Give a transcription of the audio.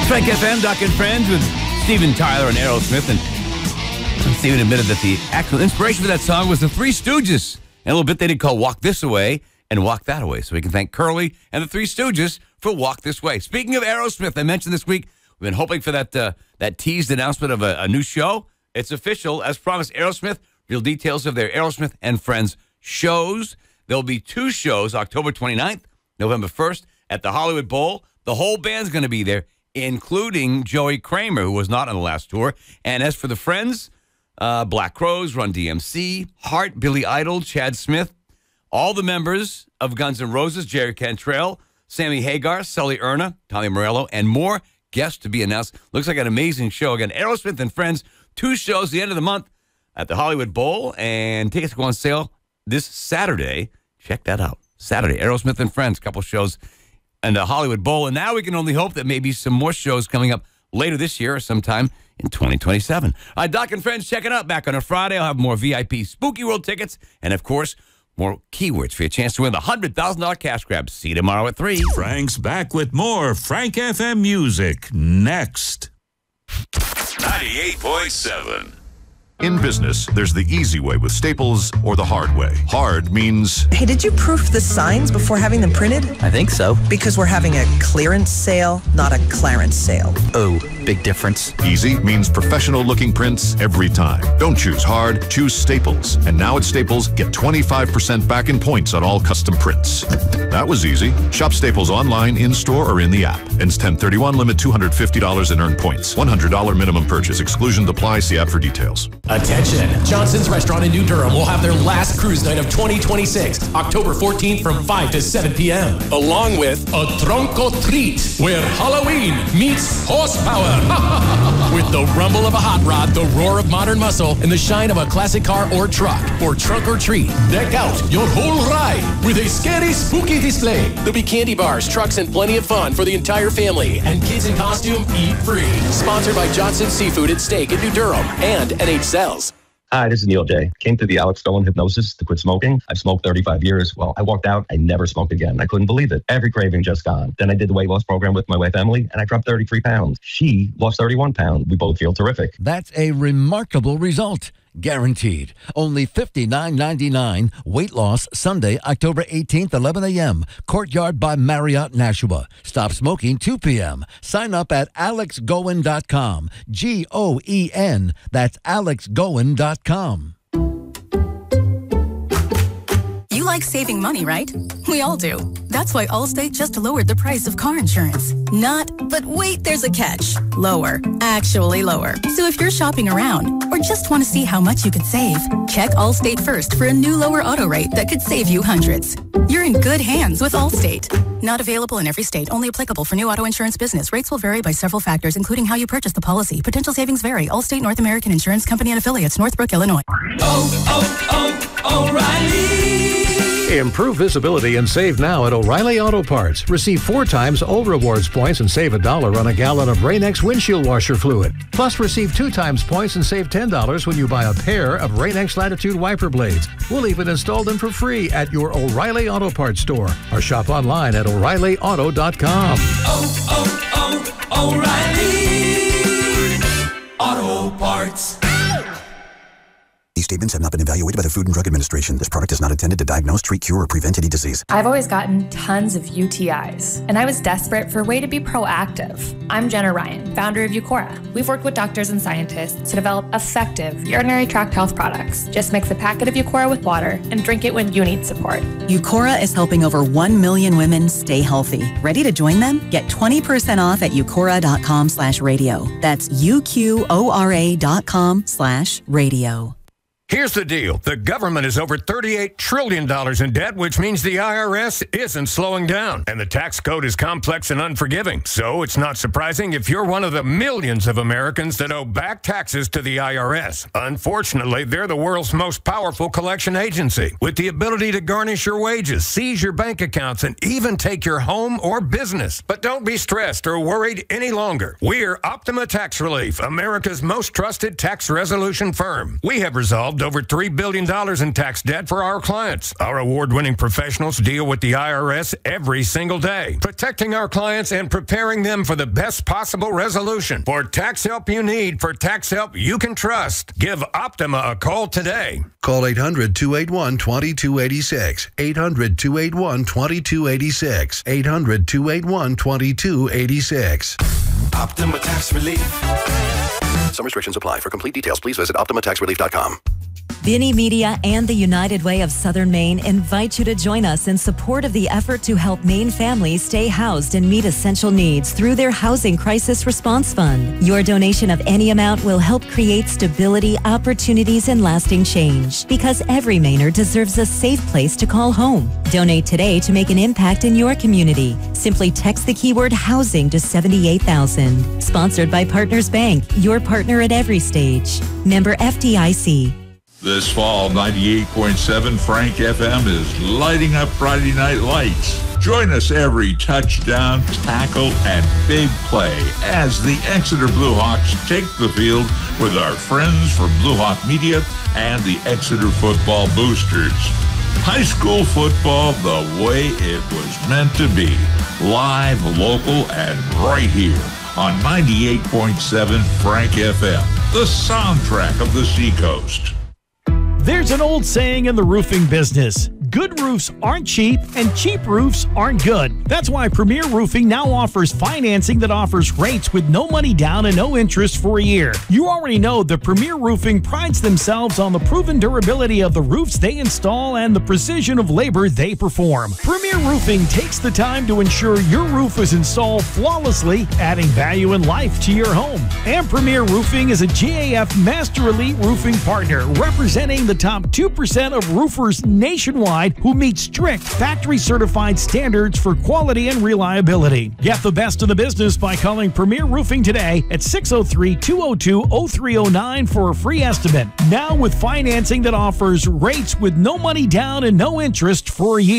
Frank FM, Doc and Friends with Steven Tyler and Aerosmith. And Steven admitted that the actual inspiration for that song was the Three Stooges. And a little bit they did call Walk This Away and Walk That Away. So we can thank Curly and the Three Stooges for Walk This Way. Speaking of Aerosmith, I mentioned this week, we've been hoping for that teased announcement of a new show. It's official. As promised, Aerosmith, real details of their Aerosmith and Friends shows. There'll be two shows, October 29th, November 1st, at the Hollywood Bowl. The whole band's going to be there, including Joey Kramer, who was not on the last tour. And as for the Friends, Black Crowes, Run DMC, Heart, Billy Idol, Chad Smith, all the members of Guns N' Roses, Jerry Cantrell, Sammy Hagar, Sully Erna, Tommy Morello, and more guests to be announced. Looks like an amazing show. Again, Aerosmith and Friends, two shows the end of the month at the Hollywood Bowl, and tickets go on sale this Saturday. Check that out. Saturday, Aerosmith and Friends, couple shows and the Hollywood Bowl. And now we can only hope that maybe some more shows coming up later this year or sometime in 2027. All right, Doc and Friends, check it out. Back on a Friday, I'll have more VIP Spooky World tickets and, of course, more keywords for your chance to win the $100,000 cash grab. See you tomorrow at 3. Frank's back with more Frank FM music next. 98.7. In business, there's the easy way with Staples or the hard way. Hard means... Hey, did you proof the signs before having them printed? I think so. Because we're having a clearance sale, not a clarence sale. Oh, big difference. Easy means professional-looking prints every time. Don't choose hard, choose Staples. And now at Staples, get 25% back in points on all custom prints. That was easy. Shop Staples online, in-store, or in the app. Ends 10/31, limit $250 and earn points. $100 minimum purchase. Exclusions apply. See app for details. Attention! Johnson's Restaurant in New Durham will have their last cruise night of 2026, October 14th from 5 to 7 p.m. Along with a Tronco Treat, where Halloween meets horsepower. With the rumble of a hot rod, the roar of modern muscle, and the shine of a classic car or truck. For Trunk or Treat, deck out your whole ride with a scary, spooky display. There'll be candy bars, trucks, and plenty of fun for the entire family. And kids in costume eat free. Sponsored by Johnson Seafood and Steak in New Durham and NH Cells. Hi, this is Neil J. Came through the Alex Stone hypnosis to quit smoking. I've smoked 35 years. Well, I walked out. I never smoked again. I couldn't believe it. Every craving just gone. Then I did the weight loss program with my wife, Emily, and I dropped 33 pounds. She lost 31 pounds. We both feel terrific. That's a remarkable result. Guaranteed. Only $59.99. Weight loss Sunday, October 18th, 11 a.m. Courtyard by Marriott, Nashua. Stop smoking 2 p.m. Sign up at alexgoen.com. Goen. That's alexgoen.com. You like saving money, right? We all do. That's why Allstate just lowered the price of car insurance. Not, but wait, there's a catch. Lower. Actually lower. So if you're shopping around or just want to see how much you could save, check Allstate first for a new lower auto rate that could save you hundreds. You're in good hands with Allstate. Not available in every state. Only applicable for new auto insurance business. Rates will vary by several factors, including how you purchase the policy. Potential savings vary. Allstate North American Insurance Company and affiliates, Northbrook, Illinois. O'Reilly! Improve visibility and save now at O'Reilly Auto Parts. Receive 4 times old rewards points and save $1 on a gallon of Rain-X windshield washer fluid. Plus, receive 2 times points and save $10 when you buy a pair of Rain-X Latitude wiper blades. We'll even install them for free at your O'Reilly Auto Parts store or shop online at O'ReillyAuto.com. O'Reilly Auto Parts. These statements have not been evaluated by the Food and Drug Administration. This product is not intended to diagnose, treat, cure, or prevent any disease. I've always gotten tons of UTIs, and I was desperate for a way to be proactive. I'm Jenna Ryan, founder of Eucora. We've worked with doctors and scientists to develop effective urinary tract health products. Just mix a packet of Eucora with water and drink it when you need support. Eucora is helping over 1 million women stay healthy. Ready to join them? Get 20% off at eucora.com/radio. That's UQORA.com/radio. Here's the deal. The government is over $38 trillion in debt, which means the IRS isn't slowing down. And the tax code is complex and unforgiving. So it's not surprising if you're one of the millions of Americans that owe back taxes to the IRS. Unfortunately, they're the world's most powerful collection agency, with the ability to garnish your wages, seize your bank accounts, and even take your home or business. But don't be stressed or worried any longer. We're Optima Tax Relief, America's most trusted tax resolution firm. We have resolved resolved over $3 billion in tax debt for our clients. Our award-winning professionals deal with the IRS every single day, protecting our clients and preparing them for the best possible resolution. For tax help you need, for tax help you can trust, give Optima a call today. Call 800-281-2286. 800-281-2286. 800-281-2286. Optima Tax Relief. Some restrictions apply. For complete details, please visit OptimaTaxRelief.com. Vinny Media and the United Way of Southern Maine invite you to join us in support of the effort to help Maine families stay housed and meet essential needs through their Housing Crisis Response Fund. Your donation of any amount will help create stability, opportunities, and lasting change, because every Mainer deserves a safe place to call home. Donate today to make an impact in your community. Simply text the keyword housing to 78,000. Sponsored by Partners Bank, your partner at every stage. Member FDIC. This fall, 98.7 Frank FM is lighting up Friday Night Lights. Join us every touchdown, tackle, and big play as the Exeter Blue Hawks take the field with our friends from Blue Hawk Media and the Exeter Football Boosters. High school football the way it was meant to be. Live, local, and right here on 98.7 Frank FM, the soundtrack of the Seacoast. There's an old saying in the roofing business: good roofs aren't cheap, and cheap roofs aren't good. That's why Premier Roofing now offers financing that offers rates with no money down and no interest for a year. You already know that Premier Roofing prides themselves on the proven durability of the roofs they install and the precision of labor they perform. Premier Roofing takes the time to ensure your roof is installed flawlessly, adding value and life to your home. And Premier Roofing is a GAF Master Elite Roofing Partner, representing the top 2% of roofers nationwide who meet strict factory-certified standards for quality and reliability. Get the best in the business by calling Premier Roofing today at 603-202-0309 for a free estimate. Now with financing that offers rates with no money down and no interest for a year.